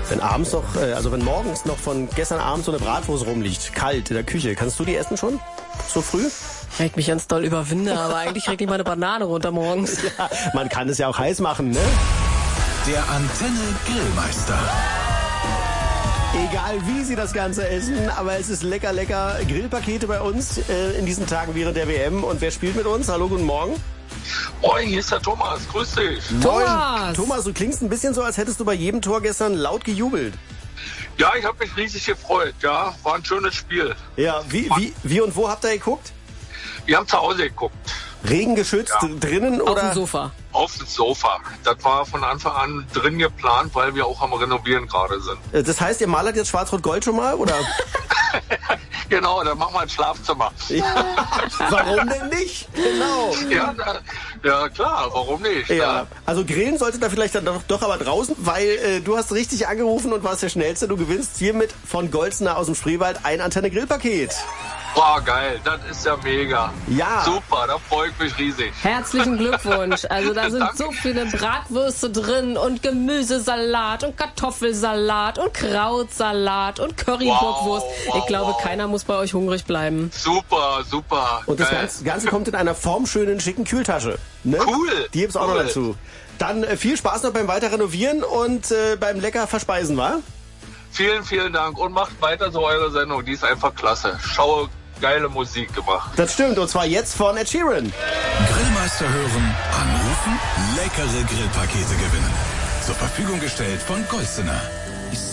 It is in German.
Wenn abends noch, wenn morgens noch von gestern Abend so eine Bratwurst rumliegt, kalt in der Küche, kannst du die essen schon? So früh? Wenn ich mich ganz doll überwinde, aber eigentlich krieg ich mal eine Banane runter morgens. Ja, man kann es ja auch heiß machen, ne? Der Antenne Grillmeister. Egal wie Sie das Ganze essen, aber es ist lecker, lecker. Grillpakete bei uns in diesen Tagen während der WM. Und wer spielt mit uns? Hallo, guten Morgen. Moin, hier ist der Thomas. Grüß dich. Moin. Thomas, du klingst ein bisschen so, als hättest du bei jedem Tor gestern laut gejubelt. Ja, ich habe mich riesig gefreut. Ja, war ein schönes Spiel. Ja, wie und wo habt ihr geguckt? Wir haben zu Hause geguckt. Regengeschützt drinnen oder? Auf dem Sofa. Auf dem Sofa. Das war von Anfang an drin geplant, weil wir auch am Renovieren gerade sind. Das heißt, ihr malert jetzt Schwarz-Rot-Gold schon mal, oder? Genau, dann machen wir ein Schlafzimmer. Ja. Warum denn nicht? Genau. Ja, klar, warum nicht? Ja, also grillen sollte da vielleicht dann doch aber draußen, weil du hast richtig angerufen und warst der Schnellste. Du gewinnst hiermit von Golzner aus dem Spreewald ein Antenne-Grillpaket. Boah, geil, das ist ja mega. Ja. Super, da freue ich mich riesig. Herzlichen Glückwunsch. Also da sind so viele Bratwürste drin und Gemüsesalat und Kartoffelsalat und Krautsalat und Currybockwurst. Ich glaube, keiner muss bei euch hungrig bleiben. Super, super. Und das Ganze kommt in einer formschönen, schicken Kühltasche. Ne? Cool. Die gibt's auch noch dazu. Dann viel Spaß noch beim weiter Renovieren und beim lecker Verspeisen, wa? Vielen, vielen Dank und macht weiter so eure Sendung. Die ist einfach klasse. Schau, geile Musik gemacht. Das stimmt, und zwar jetzt von Ed Sheeran. Grillmeister hören, anrufen, leckere Grillpakete gewinnen. Zur Verfügung gestellt von Golzner.